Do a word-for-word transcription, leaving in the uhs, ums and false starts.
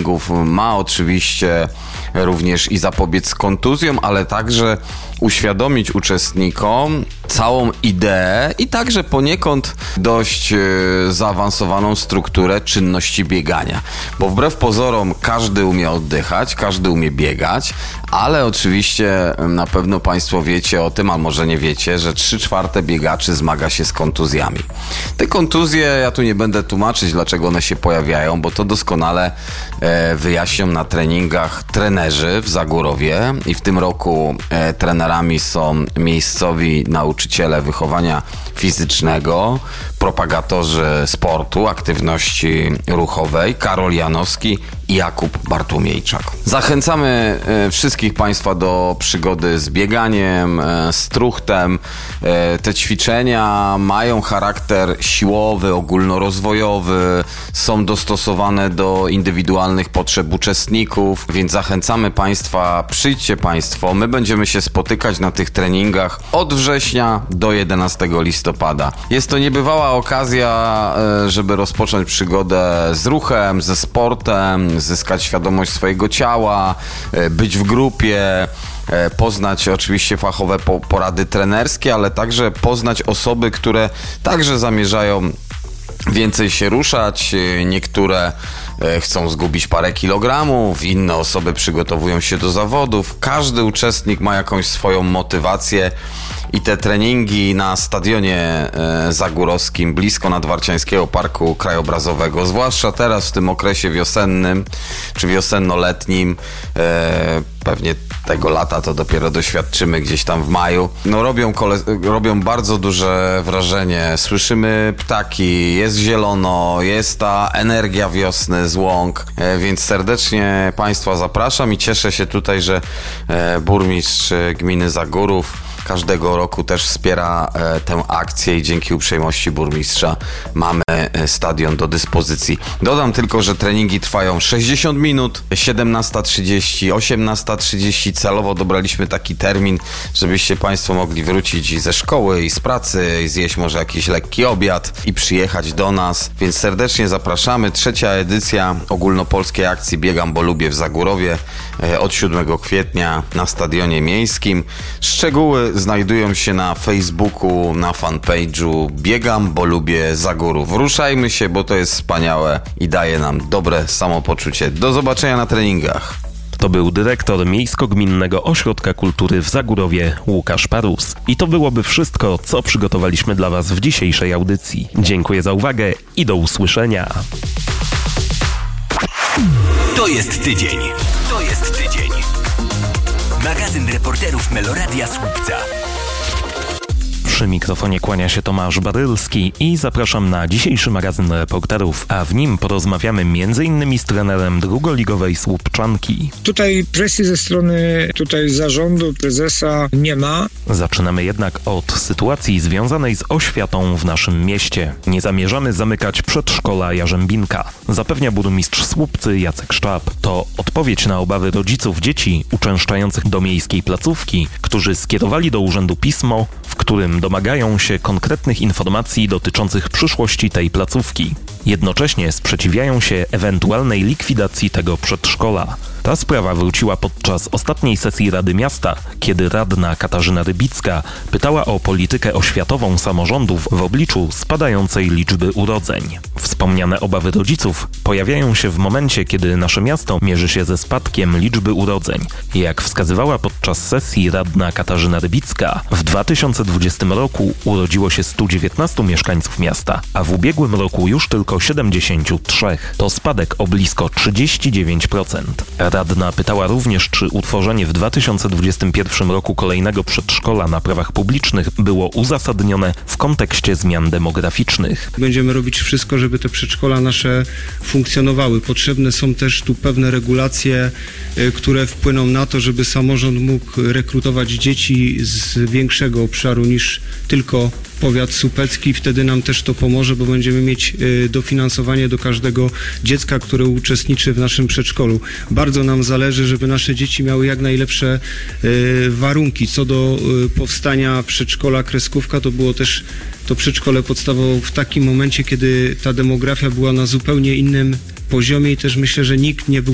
treningów ma oczywiście również i zapobiec kontuzjom, ale także uświadomić uczestnikom całą ideę i także poniekąd dość zaawansowaną strukturę czynności biegania. Bo wbrew pozorom każdy umie oddychać, każdy umie biegać, ale oczywiście na pewno Państwo wiecie o tym, a może nie wiecie, że trzy czwarte biegaczy zmaga się z kontuzjami. Te kontuzje, ja tu nie będę tłumaczyć, dlaczego one się pojawiają, bo to doskonale e, wyjaśnią na treningach trenerzy w Zagórowie i w tym roku e, trenerami są miejscowi nauczyciele wychowania fizycznego, propagatorzy sportu, aktywności ruchowej, Karol Janowski i Jakub Bartłomiejczak. Zachęcamy e, wszystkich Państwa do przygody z bieganiem, e, z truchtem. E, te ćwiczenia mają charakter siłowy, ogólnorozwojowy, są dostosowane do indywidualnych potrzeb uczestników, więc zachęcamy Państwa, przyjdźcie Państwo, my będziemy się spotykać na tych treningach od września do jedenastego listopada. Jest to niebywała okazja, żeby rozpocząć przygodę z ruchem, ze sportem, zyskać świadomość swojego ciała, być w grupie, poznać oczywiście fachowe porady trenerskie, ale także poznać osoby, które także zamierzają więcej się ruszać. Niektóre chcą zgubić parę kilogramów, inne osoby przygotowują się do zawodów. Każdy uczestnik ma jakąś swoją motywację i te treningi na stadionie zagórowskim blisko Nadwarciańskiego Parku Krajobrazowego, zwłaszcza teraz w tym okresie wiosennym czy wiosenno-letnim, pewnie tego lata to dopiero doświadczymy gdzieś tam w maju, no robią, kole- robią bardzo duże wrażenie. Słyszymy ptaki, jest zielono, jest ta energia wiosny z łąk, więc serdecznie Państwa zapraszam i cieszę się tutaj, że burmistrz gminy Zagórów każdego roku też wspiera e, tę akcję i dzięki uprzejmości burmistrza mamy e, stadion do dyspozycji. Dodam tylko, że treningi trwają sześćdziesiąt minut, siedemnasta trzydzieści, osiemnasta trzydzieści. Celowo dobraliśmy taki termin, żebyście Państwo mogli wrócić ze szkoły i z pracy, i zjeść może jakiś lekki obiad i przyjechać do nas, więc serdecznie zapraszamy. Trzecia edycja ogólnopolskiej akcji Biegam, bo lubię w Zagórowie e, od siódmego kwietnia na stadionie miejskim. Szczegóły znajdują się na Facebooku, na fanpage'u Biegam, bo lubię Zagórów. Ruszajmy się, bo to jest wspaniałe i daje nam dobre samopoczucie. Do zobaczenia na treningach. To był dyrektor Miejsko-Gminnego Ośrodka Kultury w Zagórowie Łukasz Parus. I to byłoby wszystko, co przygotowaliśmy dla Was w dzisiejszej audycji. Dziękuję za uwagę i do usłyszenia. To jest tydzień. To jest tydzień. Magazyn reporterów Meloradia Słupca. Przy mikrofonie kłania się Tomasz Barylski i zapraszam na dzisiejszy magazyn reporterów, a w nim porozmawiamy m.in. z trenerem drugoligowej Słupczanki. Tutaj presji ze strony tutaj zarządu, prezesa nie ma. Zaczynamy jednak od sytuacji związanej z oświatą w naszym mieście. Nie zamierzamy zamykać przedszkola Jarzębinka, zapewnia burmistrz Słupcy Jacek Szczap. To odpowiedź na obawy rodziców dzieci uczęszczających do miejskiej placówki, którzy skierowali do urzędu pismo, w którym domagają się konkretnych informacji dotyczących przyszłości tej placówki. Jednocześnie sprzeciwiają się ewentualnej likwidacji tego przedszkola. Ta sprawa wróciła podczas ostatniej sesji Rady Miasta, kiedy radna Katarzyna Rybicka pytała o politykę oświatową samorządów w obliczu spadającej liczby urodzeń. Wspomniane obawy rodziców pojawiają się w momencie, kiedy nasze miasto mierzy się ze spadkiem liczby urodzeń. Jak wskazywała podczas sesji radna Katarzyna Rybicka, w dwa tysiące dwudziestym roku urodziło się stu dziewiętnastu mieszkańców miasta, a w ubiegłym roku już tylko siedemdziesięciu trzech. To spadek o blisko trzydzieści dziewięć procent. Radna pytała również, czy utworzenie w dwa tysiące dwudziestym pierwszym roku kolejnego przedszkola na prawach publicznych było uzasadnione w kontekście zmian demograficznych. Będziemy robić wszystko, żeby te przedszkola nasze funkcjonowały. Potrzebne są też tu pewne regulacje, które wpłyną na to, żeby samorząd mógł rekrutować dzieci z większego obszaru niż tylko powiat słupecki. Wtedy nam też to pomoże, bo będziemy mieć dofinansowanie do każdego dziecka, które uczestniczy w naszym przedszkolu. Bardzo nam zależy, żeby nasze dzieci miały jak najlepsze warunki. Co do powstania przedszkola Kreskówka, to było też to przedszkole podstawowe w takim momencie, kiedy ta demografia była na zupełnie innym poziomie i też myślę, że nikt nie był